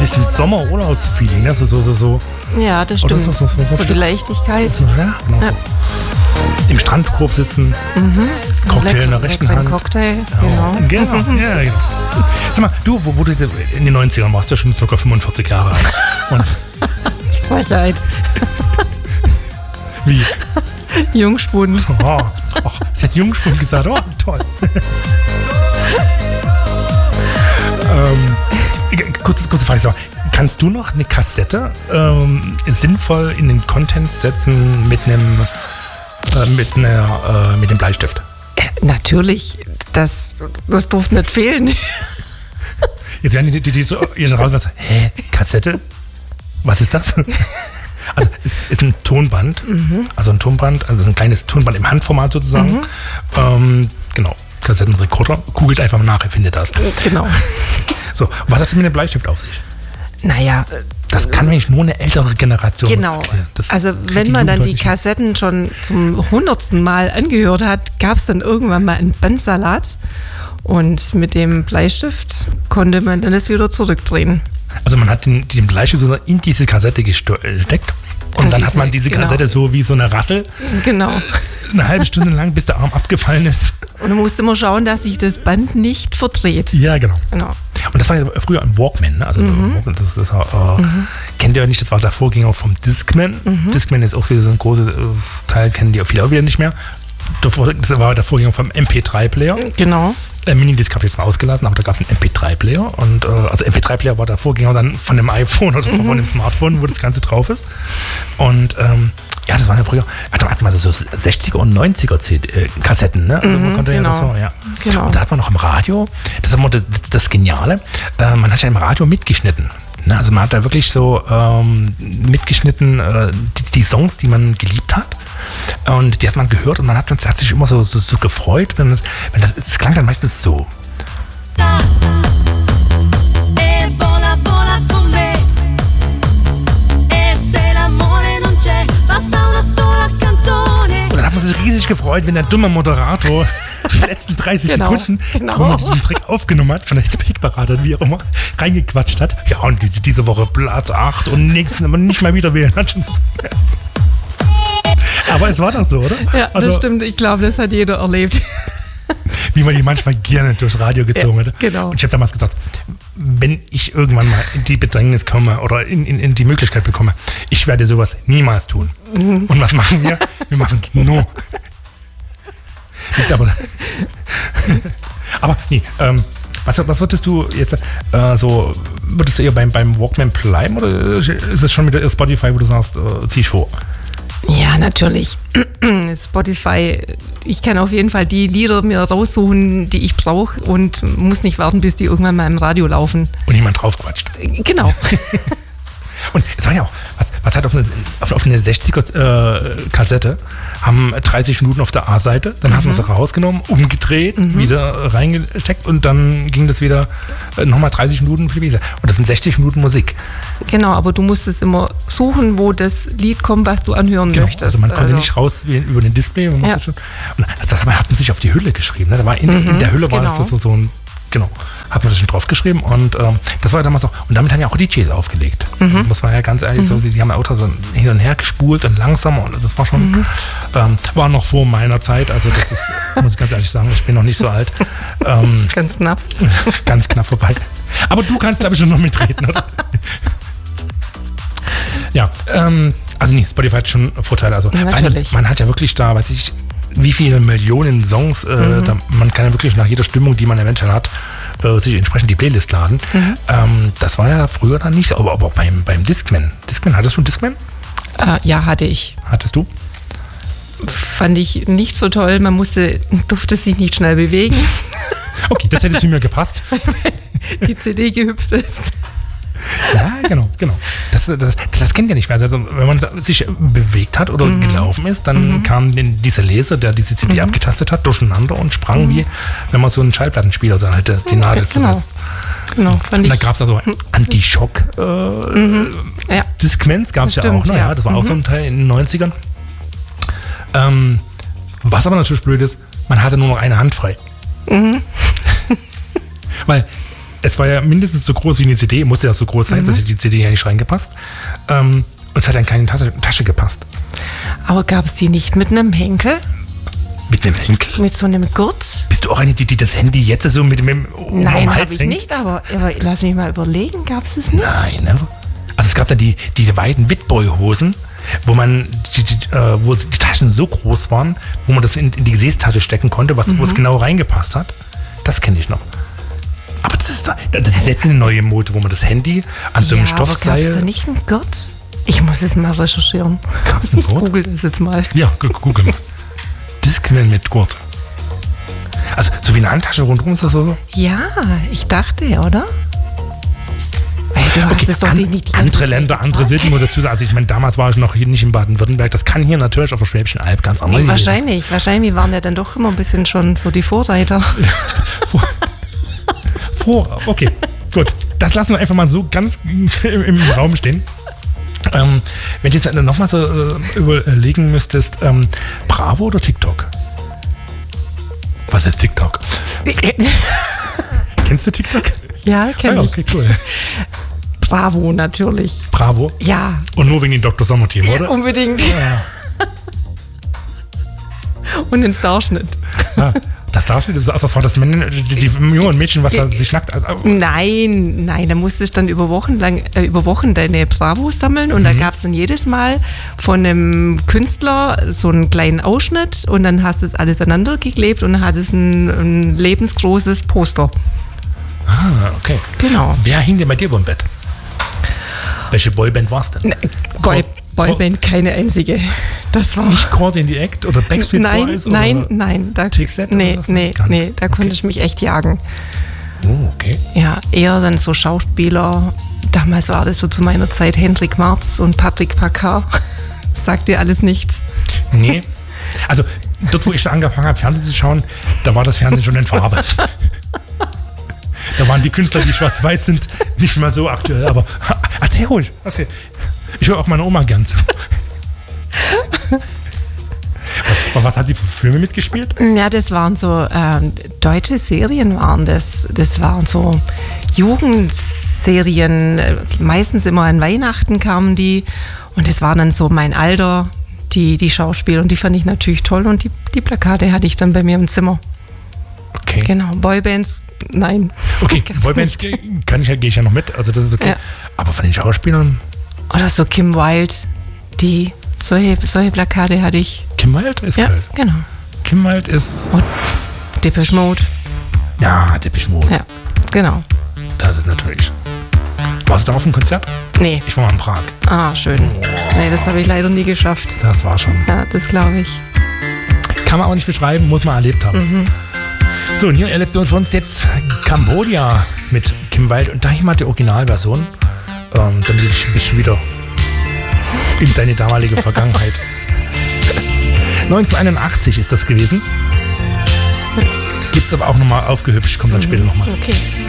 bisschen Sommerurlaubsfeeling, ne? So. Ja, das stimmt. Oder so die Leichtigkeit. So, ja, genau so. Im Strandkorb sitzen, Cocktail in der rechten Hand. Cocktail, Genau. Ja, genau. Sag mal, du, wo du jetzt in den 90ern warst, ja schon ca. 45 Jahre alt. Und Frechheit. wie? Jungspund. Ach, sie hat Jungspund gesagt. Oh, toll. Kurze Frage. So. Kannst du noch eine Kassette sinnvoll in den Content setzen mit dem Bleistift? Natürlich. Das durfte nicht fehlen. Jetzt werden die raus und sagen, hä, Kassette? Was ist das? Also es ist ein Tonband, also ein kleines Tonband im Handformat sozusagen. Genau, Kassettenrekorder. Googelt einfach mal nach, ihr findet das. Genau. So, was hat es mit dem Bleistift auf sich? Naja. Das kann nämlich nur eine ältere Generation Genau. Also wenn man dann die Kassetten schon zum 100. Mal angehört hat, gab es dann irgendwann mal einen Bandsalat. Und mit dem Bleistift konnte man dann das wieder zurückdrehen. Also man hat den Bleistift in diese Kassette gesteckt und dann hat man diese Kassette so wie so eine Rassel. Genau. Eine halbe Stunde lang, bis der Arm abgefallen ist. Und du musst immer schauen, dass sich das Band nicht verdreht. Ja, genau. Und das war ja früher ein Walkman, ne? Also Walkman, kennt ihr ja nicht, das war der Vorgänger vom Discman. Discman ist auch wieder so ein großes Teil, kennen die auch viele auch wieder nicht mehr. Das war der Vorgänger vom MP3-Player. Genau. Minidisc habe ich jetzt mal ausgelassen, aber da gab es einen MP3-Player. Und also MP3-Player war der Vorgänger dann von dem iPhone oder von dem Smartphone, wo das Ganze drauf ist. Und ja, das waren ja früher, da hatten wir so 60er und 90er Kassetten, ne? Also man konnte ja das so, ja. Genau. Und da hat man noch im Radio, das ist immer das Geniale, man hat ja im Radio mitgeschnitten. Ne? Also man hat da wirklich so mitgeschnitten die Songs, die man geliebt hat. Und die hat man gehört und man hat sich immer so gefreut, wenn das klang dann meistens so. Und dann hat man sich riesig gefreut, wenn der dumme Moderator die letzten 30 Sekunden, wo man diesen Trick aufgenommen hat, von der Hitparade, wie auch immer, reingequatscht hat. Ja, und diese Woche Platz 8 und nächsten aber nicht mal wieder wählen hat. Aber es war doch so, oder? Ja, also, das stimmt. Ich glaube, das hat jeder erlebt. Wie man die manchmal gerne durchs Radio gezogen hätte. Genau. Und ich habe damals gesagt, wenn ich irgendwann mal in die Bedrängnis komme oder in die Möglichkeit bekomme, ich werde sowas niemals tun. Und was machen wir? Wir machen Kino. Aber nee, was würdest du jetzt würdest du eher beim Walkman bleiben oder ist es schon mit der Spotify, wo du sagst, zieh ich vor? Ja, natürlich. Spotify, ich kann auf jeden Fall die Lieder mir raussuchen, die ich brauche und muss nicht warten, bis die irgendwann mal im Radio laufen. Und jemand drauf quatscht. Genau. Und es war ja auch, was hat auf eine 60er-Kassette, haben 30 Minuten auf der A-Seite, dann hat man sie rausgenommen, umgedreht, wieder reingesteckt und dann ging das wieder nochmal 30 Minuten für die Wiese. Und das sind 60 Minuten Musik. Genau, aber du musstest immer suchen, wo das Lied kommt, was du anhören möchtest. Also man konnte nicht rauswählen über den Display. Man musste schon, und das hat man sich auf die Hülle geschrieben. Ne? Da war in der Hülle war das so ein... Genau, hat man das schon drauf geschrieben und das war damals auch, und damit haben ja auch DJs aufgelegt. Das war ja ganz ehrlich so, die haben ja auch so hin und her gespult und langsamer und das war schon, war noch vor meiner Zeit, also das ist, muss ich ganz ehrlich sagen, ich bin noch nicht so alt. Ganz knapp. Ganz knapp vorbei. Aber du kannst, glaube ich, schon noch mitreden, oder? Ja, also nee, Spotify hat schon Vorteile. Also, natürlich. Man hat ja wirklich da, weiß ich, wie viele Millionen Songs, man kann ja wirklich nach jeder Stimmung, die man eventuell hat, sich entsprechend die Playlist laden. Das war ja früher dann nicht so, aber beim Discman. Hattest du einen Discman? Ja, hatte ich. Hattest du? Fand ich nicht so toll, man durfte sich nicht schnell bewegen. Okay, das hätte zu mir gepasst. Die CD gehüpft ist. Ja, genau. Das kennt ihr nicht mehr. Also, wenn man sich bewegt hat oder gelaufen ist, dann kam dieser Laser, der diese CD abgetastet hat, durcheinander und sprang wie, wenn man so einen Schallplattenspieler da hätte, die Nadel versetzt. Genau, und da gab es also Anti-Schock Discmans gab es ja auch noch. Ja. Das war auch so ein Teil in den 90ern. Was aber natürlich blöd ist, man hatte nur noch eine Hand frei. Weil es war ja mindestens so groß wie eine CD, musste ja so groß sein, dass die CD ja nicht reingepasst. Und es hat dann keine Tasche gepasst. Aber gab es die nicht mit einem Henkel? Mit einem Henkel? Mit so einem Gurt? Bist du auch eine, die das Handy jetzt so mit dem Nein, Hals habe ich hängt? nicht, aber lass mich mal überlegen, gab es das nicht? Nein, ne? Also es gab da die weiten Witboy-Hosen, wo man wo die Taschen so groß waren, wo man das in die Gesäßtasche stecken konnte, wo es genau reingepasst hat. Das kenne ich noch. Aber das ist jetzt eine neue Mode, wo man das Handy an so einem Stoffseil... Gab es da nicht einen Gurt? Ich muss es mal recherchieren. Gab es einen Gurt? Ich google das jetzt mal. Ja, google mal. Discman mit Gurt. Also so wie eine Handtasche rundherum ist das so? Ja, ich dachte, oder? Weil du hast es doch nicht die andere Länder, andere Sitten, wo dazu. Also ich meine, damals war ich noch hier nicht in Baden-Württemberg. Das kann hier natürlich auf der Schwäbischen Alb ganz anders sein. Wahrscheinlich waren ja dann doch immer ein bisschen schon so die Vorreiter. Okay, gut. Das lassen wir einfach mal so ganz im Raum stehen. Wenn du jetzt nochmal so überlegen müsstest, Bravo oder TikTok? Was ist TikTok? Kennst du TikTok? Ja, kenn ich. Okay, cool. Bravo, natürlich. Bravo? Ja. Und nur wegen dem Dr. Sommer-Team, oder? Unbedingt. Ja. Und den Starschnitt. Ja. Das Starschnitt, das war das die jungen Mädchen, was da sich nackt... Nein, da musstest du dann über Wochen deine Bravo sammeln und da gab es dann jedes Mal von einem Künstler so einen kleinen Ausschnitt und dann hast du es alles aneinander geklebt und dann hattest ein lebensgroßes Poster. Ah, okay. Genau. Wer hing denn bei dir beim Bett? Welche Boyband war es denn? Boyband, keine einzige. Das war nicht Caught in the Act oder Backstreet Boys? Nein. Nee, da konnte ich mich echt jagen. Oh, okay. Ja, eher dann so Schauspieler. Damals war das so zu meiner Zeit Hendrik Marz und Patrick Packard. Sagt dir alles nichts? Nee. Also dort, wo ich angefangen habe, Fernsehen zu schauen, da war das Fernsehen schon in Farbe. Da waren die Künstler, die schwarz-weiß sind, nicht mehr so aktuell. Aber erzähl ruhig. Erzähl. Ich höre auch meine Oma gern zu. Was hat die für Filme mitgespielt? Ja, das waren so deutsche Serien waren das. Das waren so Jugendserien. Meistens immer an Weihnachten kamen die. Und das war dann so mein Alter, die Schauspieler. Und die fand ich natürlich toll. Und die Plakate hatte ich dann bei mir im Zimmer. Okay. Genau, Boybands, nein. Okay, Boybands gehe ich ja noch mit, also das ist okay. Ja. Aber von den Schauspielern? Oder so Kim Wilde, solche Plakate hatte ich. Kim Wilde ist geil. Ja, genau. Kim Wilde ist... Und Depeche Mode. Ja, Depeche Mode. Ja, genau. Das ist natürlich... Warst du da auf dem Konzert? Nee. Ich war mal in Prag. Ah, schön. Nee, das habe ich leider nie geschafft. Das war schon... Ja, das glaube ich. Kann man auch nicht beschreiben, muss man erlebt haben. So, und hier erlebt uns jetzt Cambodia mit Kim Wilde und da hier mal die Originalversion, damit ich ein bisschen wieder in deine damalige Vergangenheit. 1981 ist das gewesen. Gibt's aber auch nochmal aufgehübscht, kommt dann später nochmal. Okay.